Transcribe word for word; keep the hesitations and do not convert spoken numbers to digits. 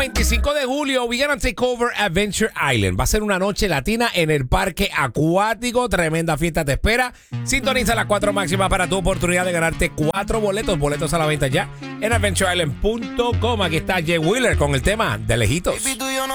veinticinco de julio, we gonna take over Adventure Island. Va a ser una noche latina en el parque acuático. Tremenda fiesta te espera. Sintoniza las cuatro máximas para tu oportunidad de ganarte cuatro boletos. Boletos a la venta ya en adventure island punto com. Aquí está Jay Wheeler con el tema de lejitos.